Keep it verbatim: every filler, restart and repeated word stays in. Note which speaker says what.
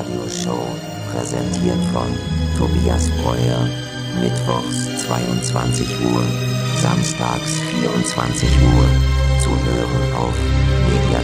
Speaker 1: Radioshow, präsentiert von Tobias Breuer, mittwochs zweiundzwanzig Uhr, samstags vierundzwanzig Uhr, zu hören auf Media